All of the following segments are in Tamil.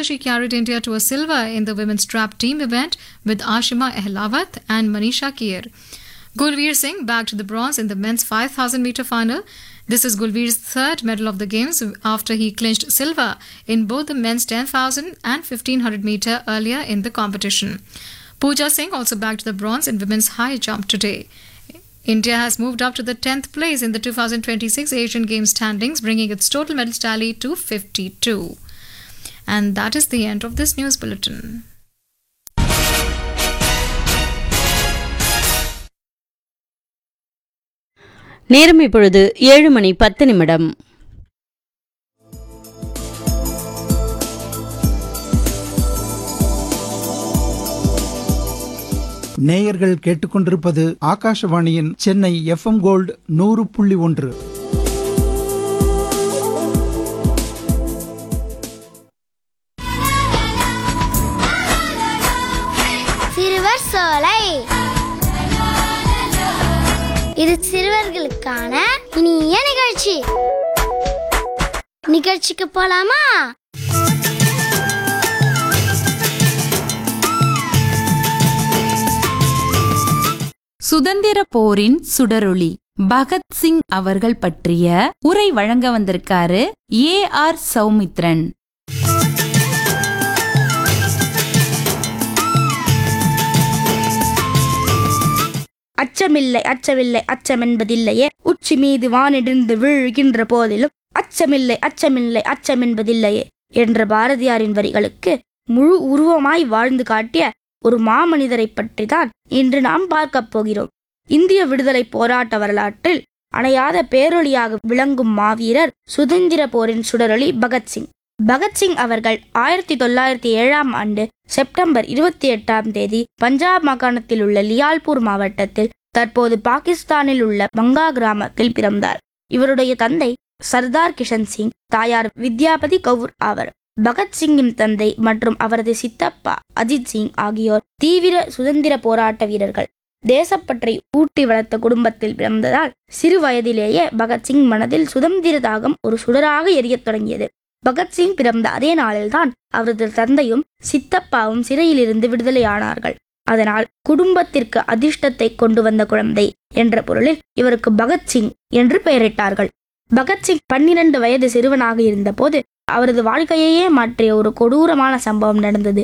she carried India to a silver in the women's trap team event with Ashima Ehlawat and Manisha Kier. Gulveer Singh bagged the bronze in the men's 5,000 meter final. This is Gulveer's third medal of the Games after he clinched silver in both the men's 10,000 and 1,500 meter earlier in the competition. Pooja Singh also bagged the bronze in women's high jump today. India has moved up to the 10th place in the 2026 Asian Games standings, bringing its total medal tally to 52. And that is the end of this news bulletin. நேரம் இப்பொழுது 7:10. நேயர்கள் கேட்டுக்கொண்டிருப்பது ஆகாஷவாணியின் சென்னை FM கோல்டு 100.1. சிறுவர் சோலை. இது சிறுவர்களுக்கான இனிய நிகழ்ச்சி. நிகழ்ச்சிக்கு போலாமா? சுதந்திர போரின் சுடரொளி பகத்சிங் அவர்கள் பற்றிய உரை வழங்க வந்திருக்காரு AR சௌமித்ரன். அச்சமில்லை அச்சமில்லை அச்சமென்பதில்லையே, உச்சி மீது வானிடிந்து வீழ்கின்ற போதிலும் அச்சமில்லை அச்சமில்லை அச்சமென்பதில்லையே என்ற பாரதியாரின் வரிகளுக்கு முழு உருவமாய் வாழ்ந்து காட்டிய ஒரு மாமனிதரை பற்றி தான் இன்று நாம் பார்க்கப் போகிறோம். இந்திய விடுதலை போராட்ட வரலாற்றில் அணையாத பேரொளியாக விளங்கும் மாவீரர், சுதந்திர போரின் சுடரொளி பகத்சிங். பகத்சிங் அவர்கள் 1907 செப்டம்பர் 28 பஞ்சாப் மாகாணத்தில் உள்ள லியால்பூர் மாவட்டத்தில் தற்போது பாகிஸ்தானில் உள்ள பங்கா கிராமத்தில் பிறந்தார். இவருடைய தந்தை சர்தார் கிஷன் சிங், தாயார் வித்யாபதி கவுர் ஆவர். பகத்சிங்கின் தந்தை மற்றும் அவரது சித்தப்பா அஜித் சிங் ஆகியோர் தீவிர சுதந்திர போராட்ட வீரர்கள். தேசப்பற்றை ஊட்டி வளர்த்த குடும்பத்தில் பிறந்ததால் சிறு வயதிலேயே பகத்சிங் மனதில் சுதந்திர தாகம் ஒரு சுடராக எரியத் தொடங்கியது. பகத்சிங் பிறந்த அதே நாளில்தான் அவரது தந்தையும் சித்தப்பாவும் சிறையிலிருந்து விடுதலையானார்கள். அதனால் குடும்பத்திற்கு அதிர்ஷ்டத்தை கொண்டு வந்த குழந்தை என்ற பொருளில் இவருக்கு பகத்சிங் என்று பெயரிட்டார்கள். பகத்சிங் 12 வயது சிறுவனாக இருந்த போது அவரது வாழ்க்கையையே மாற்றிய ஒரு கொடூரமான சம்பவம் நடந்தது.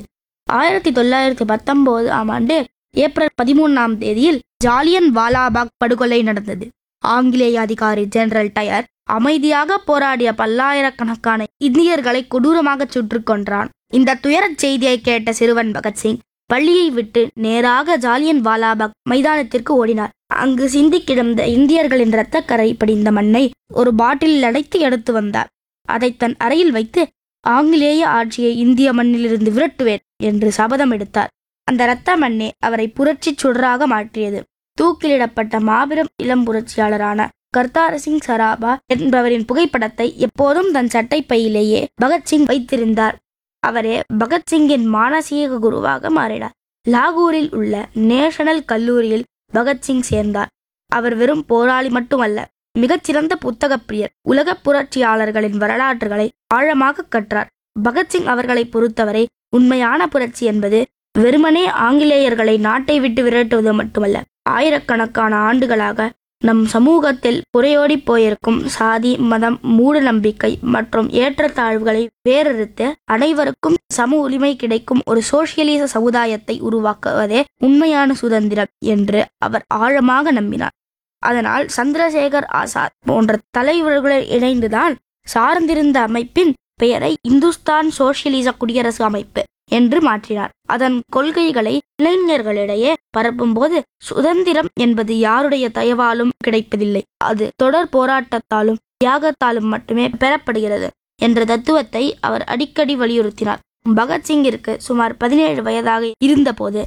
1919 ஏப்ரல் 13 ஜாலியன் வாலாபாக் படுகொலை நடந்தது. ஆங்கிலேய அதிகாரி ஜெனரல் டயர் அமைதியாக போராடிய பல்லாயிரக்கணக்கான இந்தியர்களை கொடூரமாக சுட்டுக் கொன்றான். இந்த துயரச் செய்தியை கேட்ட சிறுவன் பகத்சிங் பள்ளியை விட்டு நேராக ஜாலியன் வாலாபாக் மைதானத்திற்கு ஓடினார். அங்கு சிந்தி கிடந்த இந்தியர்களின் இரத்தக்கரை படிந்த மண்ணை ஒரு பாட்டிலில் அடைத்து எடுத்து வந்தார். அதை தன் அறையில் வைத்து ஆங்கிலேய ஆட்சியை இந்திய மண்ணிலிருந்து விரட்டுவேன் என்று சபதம் எடுத்தார். அந்த இரத்த மண்ணே அவரை புரட்சி சுடராக மாற்றியது. தூக்கிலிடப்பட்ட மாபெரும் இளம் புரட்சியாளரான கர்தார் சிங் சராபா என்பவரின் புகைப்படத்தை எப்போதும் தன் சட்டை பையிலேயே பகத்சிங் வைத்திருந்தார். அவரே பகத்சிங்கின் மானசீக குருவாக மாறினார். லாகூரில் உள்ள நேஷனல் கல்லூரியில் பகத்சிங் சேர்ந்தார். அவர் வெறும் போராளி மட்டுமல்ல, மிகச்சிறந்த புத்தக பிரியர். உலக புரட்சியாளர்களின் வரலாற்றுகளை ஆழமாக கற்றார். பகத்சிங் அவர்களை பொறுத்தவரை உண்மையான புரட்சி என்பது வெறுமனே ஆங்கிலேயர்களை நாட்டை விட்டு விரட்டுவது மட்டுமல்ல, ஆயிரக்கணக்கான ஆண்டுகளாக நம் சமூகத்தில் புரையோடி போயிருக்கும் சாதி, மதம், மூட நம்பிக்கை மற்றும் ஏற்றத்தாழ்வுகளை வேறறுத்து அனைவருக்கும் சம உரிமை கிடைக்கும் ஒரு சோசியலிச சமுதாயத்தை உருவாக்குவதே உண்மையான சுதந்திரம் என்று அவர் ஆழமாக நம்பினார். அதனால் சந்திரசேகர் ஆசாத் போன்ற தலைவர்களுடன் இணைந்துதான் சார்ந்திருந்த அமைப்பின் பெயரை இந்துஸ்தான் சோசியலிச குடியரசு அமைப்பு என்று மாற்றினார். அதன் கொள்கைகளை இளைஞர்களிடையே பரப்பும் போது சுதந்திரம் என்பது யாருடைய தயவாலும் கிடைப்பதில்லை, அது தொடர் போராட்டத்தாலும் தியாகத்தாலும் மட்டுமே பெறப்படுகிறது என்ற தத்துவத்தை அவர் அடிக்கடி வலியுறுத்தினார். பகத்சிங்கிற்கு சுமார் 17 வயதாக இருந்தபோது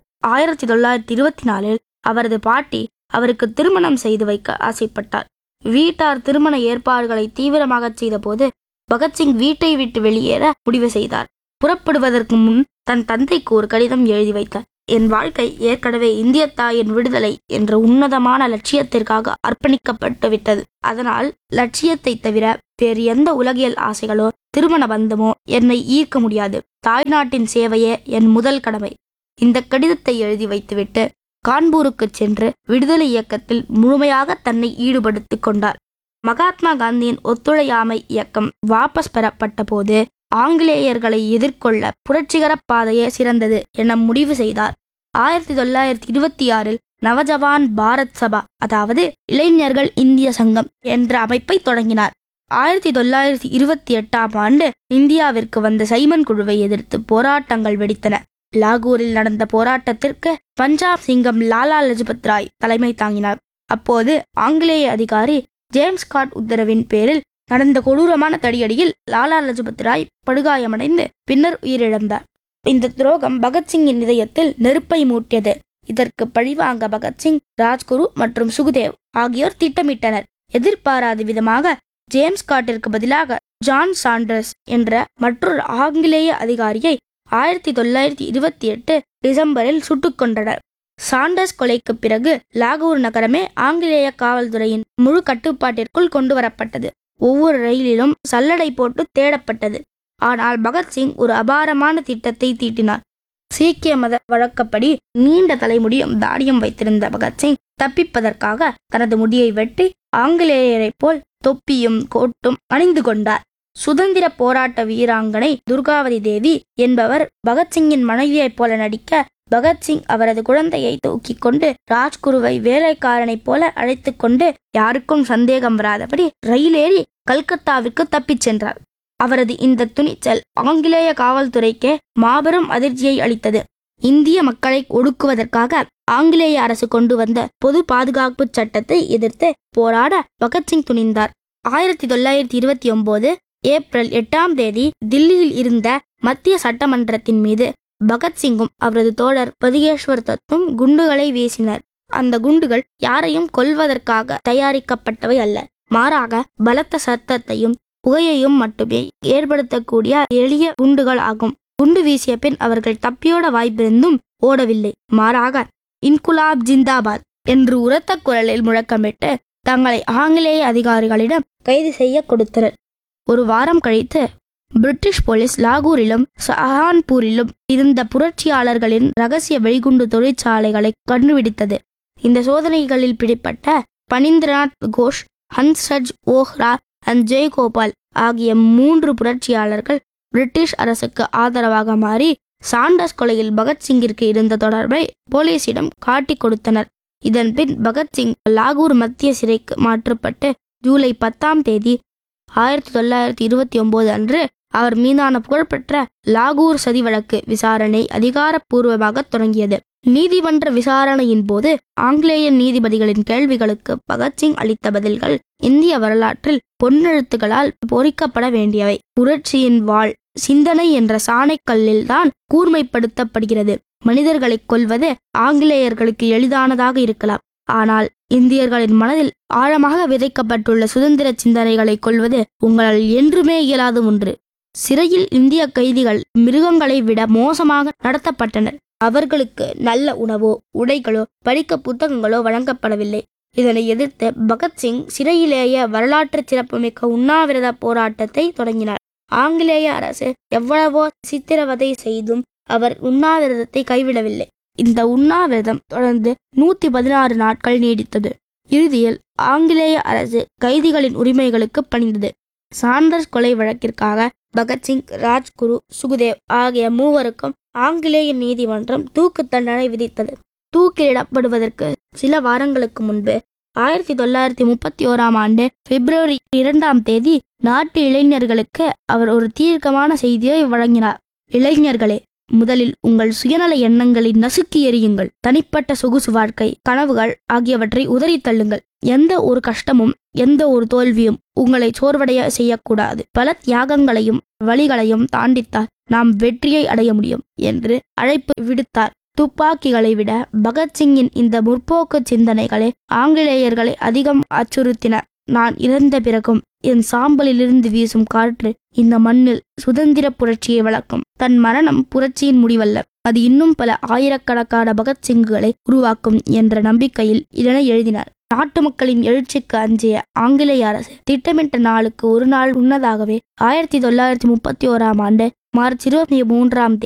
1924 அவரது பாட்டி அவருக்கு திருமணம் செய்து வைக்க ஆசைப்பட்டார். வீட்டார் திருமண ஏற்பாடுகளை தீவிரமாக செய்த போது பகத்சிங் வீட்டை விட்டு வெளியேற முடிவு செய்தார். புறப்படுவதற்கு முன் தன் தந்தைக்கு ஒரு கடிதம் எழுதி வைத்தார். என் வாழ்க்கை ஏற்கனவே இந்திய தாயின் விடுதலை என்ற உன்னதமான லட்சியத்திற்காக அர்ப்பணிக்கப்பட்டு விட்டது. அதனால் லட்சியத்தை தவிர வேறு எந்த உலகியல் ஆசைகளோ திருமண பந்தமோ என்னை ஈர்க்க முடியாது. தாய்நாட்டின் சேவையே என் முதல் கடமை. இந்த கடிதத்தை எழுதி வைத்துவிட்டு கான்பூருக்கு சென்று விடுதலை இயக்கத்தில் முழுமையாக தன்னை ஈடுபடுத்திக் கொண்டார். மகாத்மா காந்தியின் ஒத்துழையாமை இயக்கம் வாபஸ் பெறப்பட்ட போது ஆங்கிலேயர்களை எதிர்கொள்ள புரட்சிகர பாதையே சிறந்தது என முடிவு செய்தார். 1926 நவஜவான் பாரத் சபா, அதாவது இளைஞர்கள் இந்திய சங்கம் என்ற அமைப்பை தொடங்கினார். 1928 இந்தியாவிற்கு வந்த சைமன் குழுவை எதிர்த்து போராட்டங்கள் வெடித்தன. லாகூரில் நடந்த போராட்டத்திற்கு பஞ்சாப் சிங்கம் லாலா லஜபத் ராய் தலைமை தாங்கினார். அப்போது ஆங்கிலேய அதிகாரி ஜேம்ஸ் ஸ்காட் உத்தரவின் பேரில் நடந்த கொடூரமான தடியடியில் லாலா லஜபத் ராய் படுகாயமடைந்து பின்னர் உயிரிழந்தார். இந்த துரோகம் பகத்சிங்கின் இதயத்தில் நெருப்பை மூட்டியது. இதற்கு பழிவாங்க பகத்சிங், ராஜ்குரு மற்றும் சுகுதேவ் ஆகியோர் திட்டமிட்டனர். எதிர்பாராத விதமாக ஜேம்ஸ் ஸ்காட்டிற்கு பதிலாக ஜான் சாண்டர்ஸ் என்ற மற்றொரு ஆங்கிலேய அதிகாரியை 1928 டிசம்பரில் சுட்டுக் கொன்றனர். சாண்டர்ஸ் கொலைக்கு பிறகு லாகூர் நகரமே ஆங்கிலேய காவல்துறையின் முழு கட்டுப்பாட்டிற்குள் கொண்டு வரப்பட்டது. ஒவ்வொரு ரயிலிலும் சல்லடை போட்டு தேடப்பட்டது. ஆனால் பகத்சிங் ஒரு அபாரமான திட்டத்தை தீட்டினார். சீக்கிய மத வழக்கப்படி நீண்ட தலைமுடியும் தாடியும் வைத்திருந்த பகத்சிங் தப்பிப்பதற்காக தனது முடியை வெட்டி ஆங்கிலேயரைப் போல் தொப்பியும் கோட்டும் அணிந்து கொண்டார். சுதந்திர போராட்ட வீராங்கனை துர்காவதி தேவி என்பவர் பகத்சிங்கின் மனைவியைப் போல நடிக்க பகத்சிங் அவரது குழந்தையை தூக்கிக் கொண்டு ராஜ்குருவை வேலைக்காரனைப் போல அழைத்து கொண்டு யாருக்கும் சந்தேகம் வராதபடி ரயிலேறி கல்கத்தாவிற்கு தப்பிச் சென்றார். அவரது இந்த துணிச்சல் ஆங்கிலேய காவல்துறைக்கே மாபெரும் அதிர்ச்சியை அளித்தது. இந்திய மக்களை ஒடுக்குவதற்காக ஆங்கிலேய அரசு கொண்டு வந்த பொது பாதுகாப்பு சட்டத்தை எதிர்த்து போராட பகத்சிங் துணிந்தார். 1929 ஏப்ரல் 8 தில்லியில் இருந்த மத்திய சட்டமன்றத்தின் மீது பகத்சிங்கும் அவரது தோழர் பதுகேஸ்வர் தத்தும் குண்டுகளை வீசினர். அந்த குண்டுகள் யாரையும் கொல்வதற்காக தயாரிக்கப்பட்டவை அல்ல. மாறாக பலத்த சத்தத்தையும் புகையையும் மட்டுமே ஏற்படுத்தக்கூடிய எளிய குண்டுகள் ஆகும். குண்டு வீசிய பின் அவர்கள் தப்பியோட வாய்ப்பிருந்தும் ஓடவில்லை. மாறாக இன்குலாப் ஜிந்தாபாத் என்று உரத்த குரலில் முழக்கமிட்டு தங்களை ஆங்கிலேய அதிகாரிகளிடம் கைது செய்ய கொடுத்தனர். ஒரு வாரம் கழித்து பிரிட்டிஷ் போலீஸ் லாகூரிலும் சஹான்பூரிலும் இருந்த புரட்சியாளர்களின் ரகசிய வெடிகுண்டு தொழிற்சாலைகளை கண்டுபிடித்தது. இந்த சோதனைகளில் பிடிப்பட்ட பனிந்திரநாத் கோஷ், ஹன்சஜ் ஓஹ்ரா அண்ட் ஜெய்கோபால் ஆகிய 3 புரட்சியாளர்கள் பிரிட்டிஷ் அரசுக்கு ஆதரவாக மாறி சாண்டர்ஸ் கொலையில் பகத்சிங்கிற்கு இருந்த தொடர்பை போலீசிடம் காட்டிக் கொடுத்தனர். இதன்பின் பகத்சிங் லாகூர் மத்திய சிறைக்கு மாற்றப்பட்டு ஜூலை 10 1929 அன்று அவர் மீதான புகழ்பெற்ற லாகூர் சதி வழக்கு விசாரணை அதிகாரப்பூர்வமாக தொடங்கியது. நீதிமன்ற விசாரணையின் போது ஆங்கிலேய நீதிபதிகளின் கேள்விகளுக்கு பகத்சிங் அளித்த பதில்கள் இந்திய வரலாற்றில் பொன்னெழுத்துக்களால் பொறிக்கப்பட வேண்டியவை. புரட்சியின் வாள் சிந்தனை என்ற சாணைக்கல்லில் தான் கூர்மைப்படுத்தப்படுகிறது. மனிதர்களை கொல்வது ஆங்கிலேயர்களுக்கு எளிதானதாக இருக்கலாம். ஆனால் இந்தியர்களின் மனதில் ஆழமாக விதைக்கப்பட்டுள்ள சுதந்திர சிந்தனைகளை கொல்வது உங்களால் என்றுமே இயலாத ஒன்று. சிறையில் இந்திய கைதிகள் மிருகங்களை விட மோசமாக நடத்தப்பட்டனர். அவர்களுக்கு நல்ல உணவோ உடைகளோ படிக்க புத்தகங்களோ வழங்கப்படவில்லை. இதனை எதிர்த்து பகத்சிங் சிறையிலேயே வரலாற்று சிறப்புமிக்க உண்ணாவிரத போராட்டத்தை தொடங்கினார். ஆங்கிலேய அரசு எவ்வளவோ சித்திரவதை செய்தும் அவர் உண்ணாவிரதத்தை கைவிடவில்லை. இந்த உண்ணாவிரதம் தொடர்ந்து 116 நாட்கள் நீடித்தது. இறுதியில் ஆங்கிலேய அரசு கைதிகளின் உரிமைகளுக்கு பணிந்தது. சாண்டர்ஸ் கொலை வழக்கிற்காக பகத்சிங், ராஜ்குரு, சுகுதேவ் ஆகிய 3 ஆங்கிலேய நீதிமன்றம் தூக்கு தண்டனை விதித்தது. தூக்கிலிடப்படுவதற்கு சில வாரங்களுக்கு முன்பு 1931 பிப்ரவரி 2 நாட்டு இளைஞர்களுக்கு அவர் ஒரு தீர்க்கமான செய்தியை வழங்கினார். இளைஞர்களே, முதலில் உங்கள் சுயநல எண்ணங்களை நசுக்கி எறியுங்கள். தனிப்பட்ட சொகுசு வாழ்க்கை, கனவுகள் ஆகியவற்றை உதறி தள்ளுங்கள். எந்த ஒரு கஷ்டமும் எந்த ஒரு தோல்வியும் உங்களை சோர்வடைய செய்யக்கூடாது. பல தியாகங்களையும் வழிகளையும் தாண்டித்தான் நாம் வெற்றியை அடைய முடியும் என்று அழைப்பு விடுத்தார். துப்பாக்கிகளை விட பகத்சிங்கின் இந்த முற்போக்கு சிந்தனைகளே ஆங்கிலேயர்களை அதிகம் அச்சுறுத்தின. நான் இறந்த பிறகும் என் சாம்பலிலிருந்து வீசும் காற்று இந்த மண்ணில் சுதந்திர புரட்சியை வளர்க்கும். தன் மரணம் புரட்சியின் முடிவல்ல, அது இன்னும் பல ஆயிரக்கணக்கான பகத்சிங்குகளை உருவாக்கும் என்ற நம்பிக்கையில் இதனை எழுதினார். நாட்டு மக்களின் எழுச்சிக்கு அஞ்சிய ஆங்கிலேய அரசு திட்டமிட்ட நாளுக்கு ஒரு நாள் முன்னதாகவே 1931 மார்ச் 23